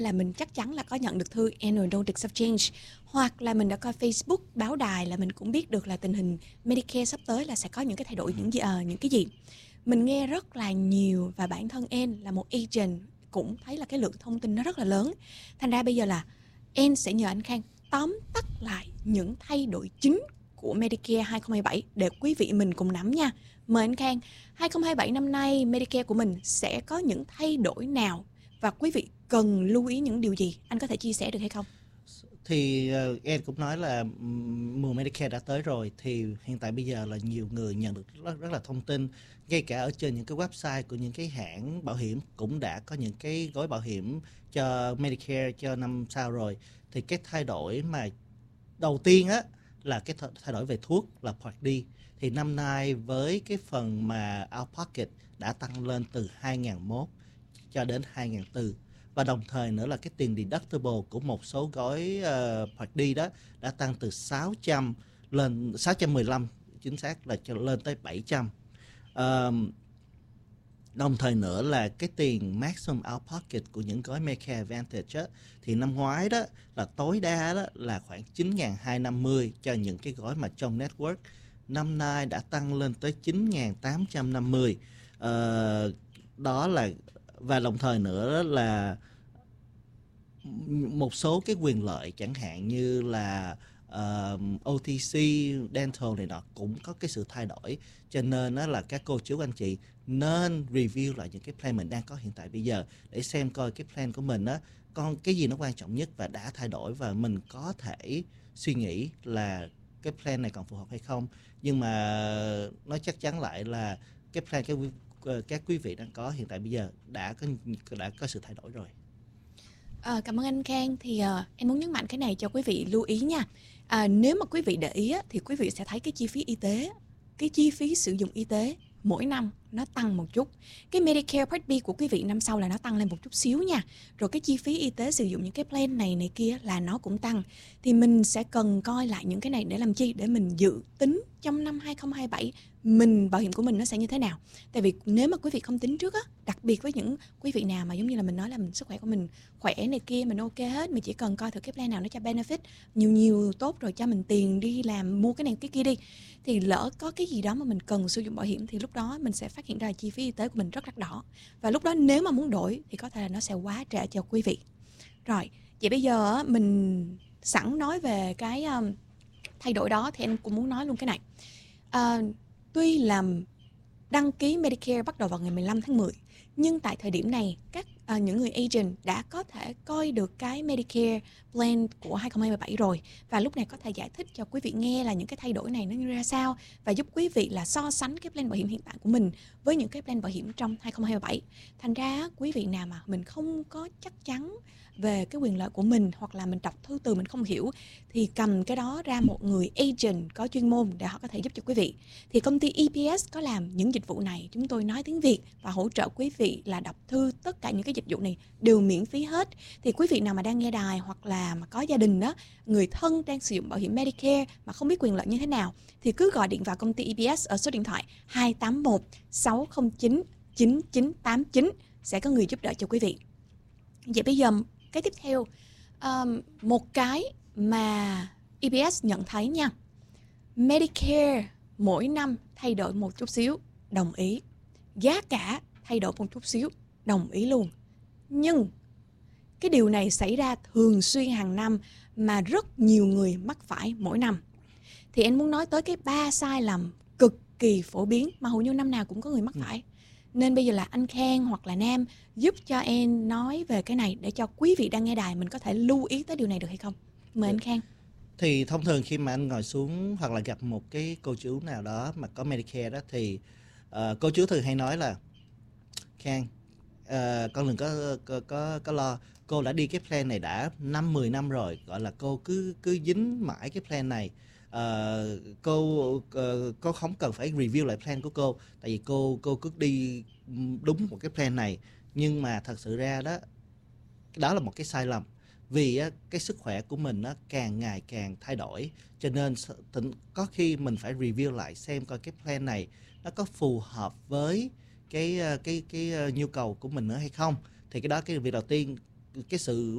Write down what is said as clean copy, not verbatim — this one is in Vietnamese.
là mình chắc chắn là có nhận được thư Annual Notice of Change, hoặc là mình đã coi Facebook, báo đài là mình cũng biết được là tình hình Medicare sắp tới là sẽ có những cái thay đổi những cái gì. Mình nghe rất là nhiều và bản thân An là một agent cũng thấy là cái lượng thông tin nó rất là lớn. Thành ra bây giờ là An sẽ nhờ anh Khang tóm tắt lại những thay đổi chính của Medicare 2027 để quý vị mình cùng nắm nha. Mời anh Khang, 2027 năm nay Medicare của mình sẽ có những thay đổi nào và quý vị cần lưu ý những điều gì? Anh có thể chia sẻ được hay không? Thì em cũng nói là mùa Medicare đã tới rồi, thì hiện tại bây giờ là nhiều người nhận được rất là thông tin, ngay cả ở trên những cái website của những cái hãng bảo hiểm cũng đã có những cái gói bảo hiểm cho Medicare cho năm sau rồi. Thì cái thay đổi mà đầu tiên á là cái thay đổi về thuốc là Part D. Thì năm nay với cái phần mà out pocket đã tăng lên từ 2001 cho đến 2004, và đồng thời nữa là cái tiền deductible của một số gói Part D đó đã tăng từ 600 lên 615, chính xác là lên tới 700. Đồng thời nữa là cái tiền maximum out pocket của những gói Medicare Advantage á, thì năm ngoái đó là tối đa đó là khoảng 9.250 cho những cái gói mà trong network. Năm nay đã tăng lên tới 9.850. Đó là, và đồng thời nữa là một số cái quyền lợi chẳng hạn như là OTC, dental này nọ cũng có cái sự thay đổi. Cho nên đó là các cô chú anh chị nên review lại những cái plan mình đang có hiện tại bây giờ để xem coi cái plan của mình á con cái gì nó quan trọng nhất và đã thay đổi, và mình có thể suy nghĩ là cái plan này còn phù hợp hay không. Nhưng mà nói chắc chắn lại là cái plan các quý vị đang có hiện tại bây giờ đã có sự thay đổi rồi. Cảm ơn anh Khang. Thì em muốn nhấn mạnh cái này cho quý vị lưu ý nha. Nếu mà quý vị để ý thì quý vị sẽ thấy cái chi phí y tế, cái chi phí sử dụng y tế mỗi năm nó tăng một chút. Cái Medicare Part B của quý vị năm sau là nó tăng lên một chút xíu nha. Rồi cái chi phí y tế sử dụng những cái plan này kia là nó cũng tăng. Thì mình sẽ cần coi lại những cái này để làm chi? Để mình dự tính trong năm 2027 bảo hiểm của mình nó sẽ như thế nào. Tại vì nếu mà quý vị không tính trước á, đặc biệt với những quý vị nào mà giống như là mình nói là sức khỏe của mình khỏe này kia, mình ok hết, mình chỉ cần coi thử cái plan nào nó cho benefit nhiều tốt rồi cho mình tiền đi làm mua cái này cái kia đi, thì lỡ có cái gì đó mà mình cần sử dụng bảo hiểm thì lúc đó mình sẽ phát hiện ra là chi phí y tế của mình rất đắt đỏ, và lúc đó nếu mà muốn đổi thì có thể là nó sẽ quá trễ cho quý vị. Rồi, vậy bây giờ mình sẵn nói về cái thay đổi đó thì em cũng muốn nói luôn cái này. Tuy là đăng ký Medicare bắt đầu vào ngày 15 tháng 10, nhưng tại thời điểm này những người agent đã có thể coi được cái Medicare plan của 2027 rồi, và lúc này có thể giải thích cho quý vị nghe là những cái thay đổi này nó như ra sao, và giúp quý vị là so sánh cái plan bảo hiểm hiện tại của mình với những cái plan bảo hiểm trong 2027. Thành ra quý vị nào mà mình không có chắc chắn về cái quyền lợi của mình, hoặc là mình đọc thư từ mình không hiểu, thì cầm cái đó ra một người agent có chuyên môn để họ có thể giúp cho quý vị. Thì công ty EPS có làm những dịch vụ này, chúng tôi nói tiếng Việt và hỗ trợ quý vị là đọc thư. Tất cả những cái dịch vụ này đều miễn phí hết. Thì quý vị nào mà đang nghe đài hoặc là mà có gia đình đó, người thân đang sử dụng bảo hiểm Medicare mà không biết quyền lợi như thế nào, thì cứ gọi điện vào công ty EPS ở số điện thoại 281 609 9989, sẽ có người giúp đỡ cho quý vị. Vậy bây giờ cái tiếp theo, một cái mà EPS nhận thấy nha, Medicare mỗi năm thay đổi một chút xíu, đồng ý. Giá cả thay đổi một chút xíu, đồng ý luôn. Nhưng cái điều này xảy ra thường xuyên hàng năm mà rất nhiều người mắc phải mỗi năm. Thì em muốn nói tới cái 3 sai lầm cực kỳ phổ biến mà hầu như năm nào cũng có người mắc phải. Nên bây giờ là anh Khang hoặc là Nam giúp cho em nói về cái này để cho quý vị đang nghe đài mình có thể lưu ý tới điều này được hay không? Mời anh Khang. Thì thông thường khi mà anh ngồi xuống hoặc là gặp một cái cô chú nào đó mà có Medicare đó, thì cô chú thường hay nói là Khang, con đừng có lo, cô đã đi cái plan này đã 5-10 năm rồi, gọi là cô cứ dính mãi cái plan này. Cô không cần phải review lại plan của cô, tại vì cô cứ đi đúng một cái plan này. Nhưng mà thật sự ra đó là một cái sai lầm, vì cái sức khỏe của mình càng ngày càng thay đổi, cho nên có khi mình phải review lại xem coi cái plan này nó có phù hợp với cái nhu cầu của mình nữa hay không. Thì cái đó, cái việc đầu tiên, cái sự